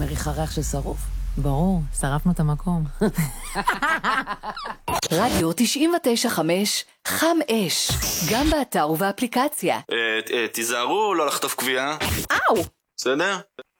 מריחה ריח של שרוף? ברור, שרפנו את המקום. רדיו 99.5 חם אש, גם באתר ובאפליקציה. תיזהרו לא לחטוף קביעה. אאו! בסדר?